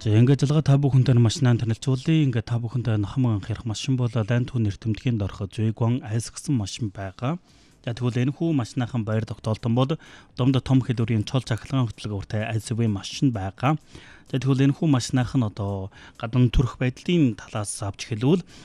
За ингээд залгаа та бүхэнтэй машинаа танилцуулъя. Ингээд та бүхэнтэй нохомон анх ярих машин бол Land Rover нэртэмтгэнд орох Zuiguan айс гэсэн машин байгаа. За тэгвэл энэ хүү машинахан баяр тогтоолтон бол домд том хэлбэрийн чол цахилгаан хөтөлбөртэй SUV машин байгаа. За тэгвэл энэ хүү машинахан одоо гадна төрөх байдлын талаас авч хэлвэл